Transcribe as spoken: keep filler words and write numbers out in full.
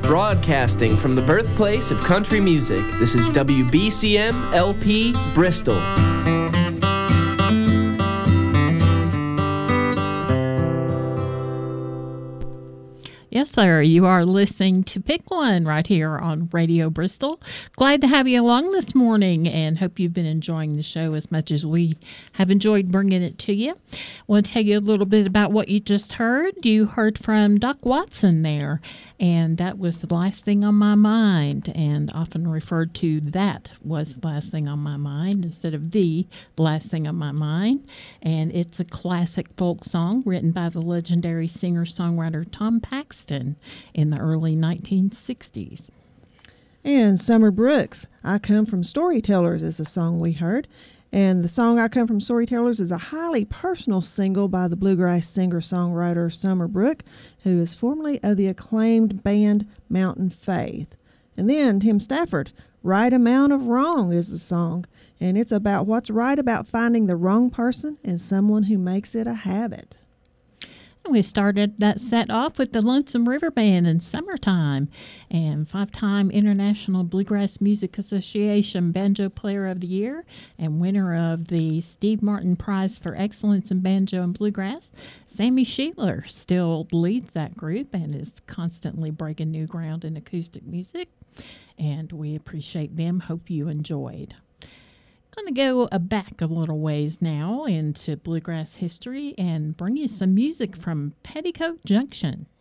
Broadcasting from the birthplace of country music, this is W B C M L P Bristol. Yes, sir. You are listening to Pick One right here on Radio Bristol. Glad to have you along this morning and hope you've been enjoying the show as much as we have enjoyed bringing it to you. I want to tell you a little bit about what you just heard. You heard from Doc Watson there, and that was the last thing on my mind, and often referred to that was the last thing on my mind instead of the last thing on my mind. And it's a classic folk song written by the legendary singer-songwriter Tom Paxton in the early nineteen sixties. And Summer Brooks, I Come From Storytellers is the song we heard. And the song I Come From Storytellers is a highly personal single by the bluegrass singer-songwriter Summer Brooks, who is formerly of the acclaimed band Mountain Faith. And then Tim Stafford, Right Amount of Wrong is the song. And it's about what's right about finding the wrong person and someone who makes it a habit. We started that set off with the Lonesome River Band in Summertime, and five-time International Bluegrass Music Association Banjo Player of the Year and winner of the Steve Martin Prize for Excellence in Banjo and Bluegrass. Sammy Sheetler still leads that group and is constantly breaking new ground in acoustic music, and we appreciate them. Hope you enjoyed. Going to go uh, back a little ways now into bluegrass history and bring you some music from Petticoat Junction.